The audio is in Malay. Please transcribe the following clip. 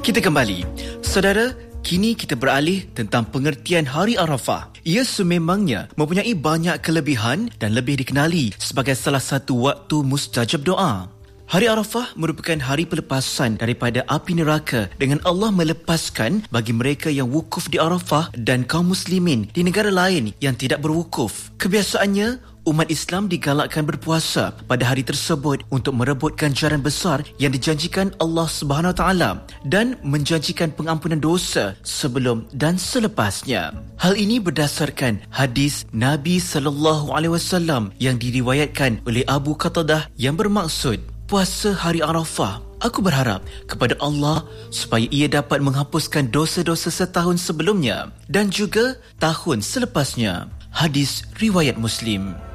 Kita kembali. Saudara, kini kita beralih tentang pengertian Hari Arafah. Ia sememangnya mempunyai banyak kelebihan dan lebih dikenali sebagai salah satu waktu mustajab doa. Hari Arafah merupakan hari pelepasan daripada api neraka dengan Allah melepaskan bagi mereka yang wukuf di Arafah dan kaum muslimin di negara lain yang tidak berwukuf. Kebiasaannya, umat Islam digalakkan berpuasa pada hari tersebut untuk merebut ganjaran besar yang dijanjikan Allah Subhanahu Wa Taala dan menjanjikan pengampunan dosa sebelum dan selepasnya. Hal ini berdasarkan hadis Nabi sallallahu alaihi wasallam yang diriwayatkan oleh Abu Qatadah yang bermaksud, puasa hari Arafah, aku berharap kepada Allah supaya ia dapat menghapuskan dosa-dosa setahun sebelumnya dan juga tahun selepasnya. Hadis riwayat Muslim.